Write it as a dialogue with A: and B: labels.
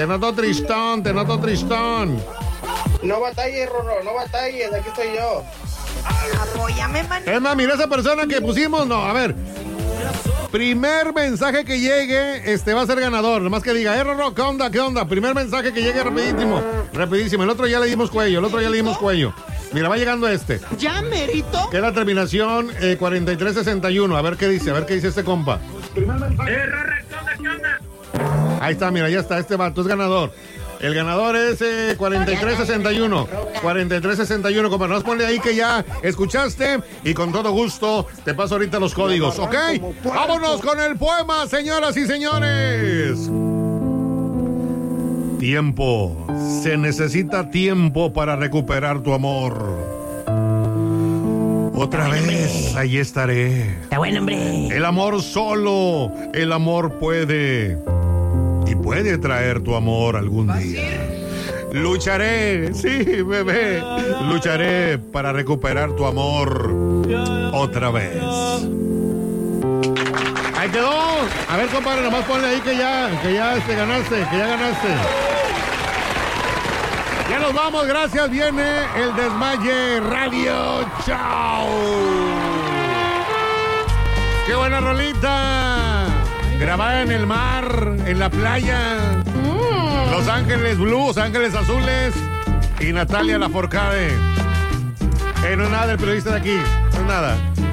A: Te noto tristón.
B: No batalles, Rorro, no batalles, aquí estoy yo.
C: Apóyame, man.
A: Es más, mira esa persona que pusimos, no, a ver. Primer mensaje que llegue, va a ser ganador. Nomás que diga, Rorro, ¿qué onda? Primer mensaje que llegue rapidísimo. El otro ya le dimos cuello. Mira, va llegando este.
C: ¿Ya, merito?
A: Que es la terminación 4361. A ver qué dice este compa.
B: Primer mensaje.
D: Rorro, ¿qué onda?
A: Ahí está, mira, ya está, este vato es ganador. El ganador es 4361. 4361, compa. Nos ponle ahí que ya escuchaste y con todo gusto te paso ahorita los códigos, ¿ok? Vámonos con el poema, señoras y señores. Tiempo. Se necesita tiempo para recuperar tu amor. Otra vez, ahí estaré.
C: Está bueno, hombre.
A: El amor solo, el amor puede traer tu amor algún día. Lucharé, sí, bebé, lucharé para recuperar tu amor otra vez. Ahí quedó. A ver, compadre, nomás ponle ahí que ya ganaste. Ya nos vamos, gracias. Viene el Desmaye Radio. Chao. Qué buena rolita. Grabada en el mar, en la playa. Los Ángeles Blues, Ángeles Azules y Natalia Lafourcade. No es nada del periodista de aquí, no es nada.